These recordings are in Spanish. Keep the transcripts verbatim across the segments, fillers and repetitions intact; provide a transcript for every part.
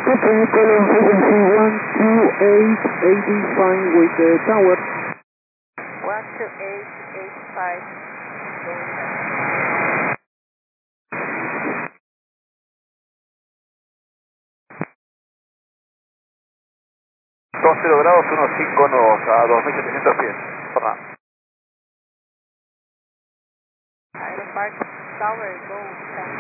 Okay, column frequency one two eight eight five with the tower. one two eight eight five. dos cero grados, uno cinco nuevos a dos mil setecientos pies. Forma. Iron Park Tower, go south.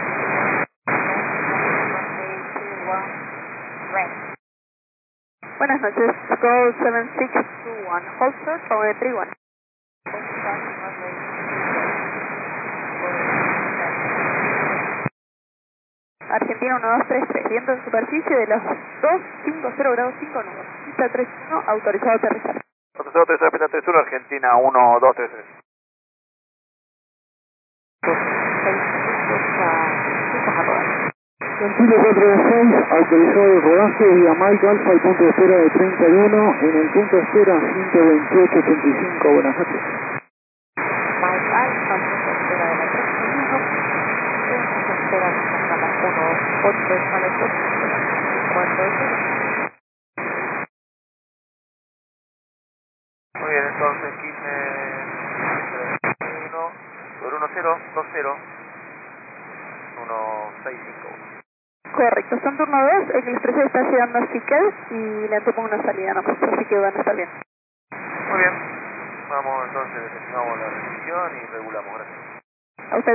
one eight two one, range. Buenas noches, Go seven six two one, hold short, runway three one. Argentina uno dos tres tres, viento en superficie de los dos cinco cero grados cinco nudos. Pista tres uno, autorizado a aterrizar. Autorizado a aterrizar, pista tres uno, Argentina uno dos tres tres. Chile cuatro dos seis, autorizado el rodaje vía Mike Alfa al punto de espera de treinta y uno, en el punto de espera ciento veintiocho ochenta y cinco, buenas noches. Mike Alfa, punto de espera de la treinta y uno, punto de espera de la uno ocho, vale, cuatro cero. Muy bien, entonces quince uno sobre uno cero dos cero uno seis cinco. Correcto, son turno dos, el expreso está llegando a Siquel y le tomo una salida nomás, así que van a estar bien. Muy bien, vamos entonces, desestimamos la restricción y regulamos, gracias. A usted.